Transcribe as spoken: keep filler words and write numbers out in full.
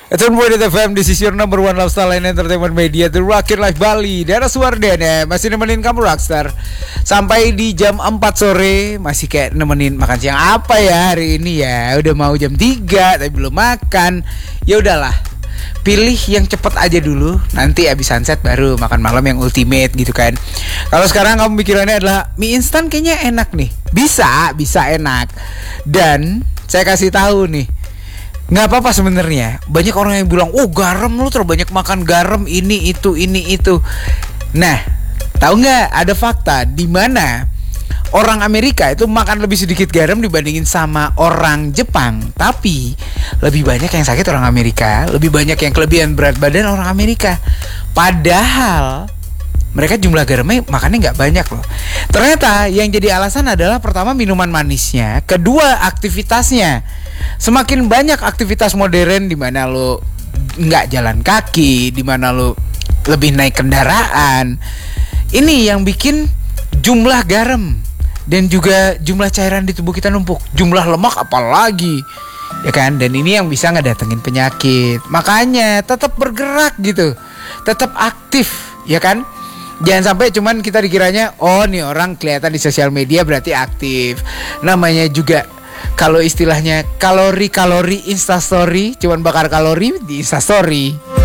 It's on Boy F M. This is your number one lifestyle and entertainment media, The Rocket Life Bali. Daerah Suwardana masih nemenin kamu Rockstar sampai di jam empat sore. Masih kayak nemenin makan siang apa ya hari ini ya. Udah mau jam tiga tapi belum makan. Ya udahlah, pilih yang cepet aja dulu. Nanti abis sunset baru makan malam yang ultimate gitu kan. Kalau sekarang kamu pikirannya adalah mie instan kayaknya enak nih. Bisa, bisa enak. Dan saya kasih tahu nih, nggak apa-apa sebenarnya. Banyak orang yang bilang, oh garam, lu terlalu banyak makan garam, ini itu ini itu. Nah, tahu nggak ada fakta di mana orang Amerika itu makan lebih sedikit garam dibandingin sama orang Jepang, tapi lebih banyak yang sakit orang Amerika, lebih banyak yang kelebihan berat badan orang Amerika. Padahal mereka jumlah garamnya makannya nggak banyak loh. Ternyata yang jadi alasan adalah pertama minuman manisnya, kedua aktivitasnya. Semakin banyak aktivitas modern di mana lo nggak jalan kaki, di mana lo lebih naik kendaraan, ini yang bikin jumlah garam dan juga jumlah cairan di tubuh kita numpuk. Jumlah lemak apalagi, ya kan? Dan ini yang bisa ngedatengin penyakit. Makanya tetap bergerak gitu, tetap aktif, ya kan? Jangan sampai cuman kita dikiranya, oh nih orang kelihatan di sosial media berarti aktif. Namanya juga kalau istilahnya kalori-kalori instastory, cuman bakar kalori di instastory.